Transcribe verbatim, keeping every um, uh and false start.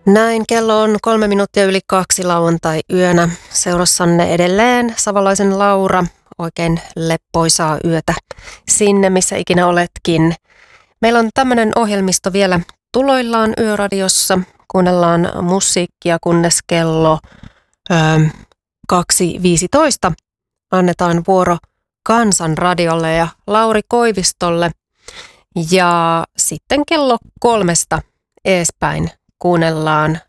Näin kello on kolme minuuttia yli kaksi lauantai-yönä. Seurassanne edelleen Savolaisen Laura. Oikein leppoisaa yötä sinne, missä ikinä oletkin. Meillä on tämmöinen ohjelmisto vielä tuloillaan Yöradiossa. Kuunnellaan musiikkia, kunnes kello ö, kaksi viisitoista annetaan vuoro Kansanradiolle ja Lauri Koivistolle. Ja sitten kello kolmesta eespäin kuunnellaan